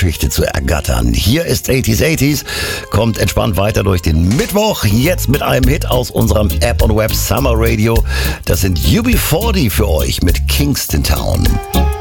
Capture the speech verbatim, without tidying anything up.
Geschichte zu ergattern. Hier ist achtziger achtziger, kommt entspannt weiter durch den Mittwoch, jetzt mit einem Hit aus unserem App und Web Summer Radio. Das sind U B vierzig für euch mit Kingston Town.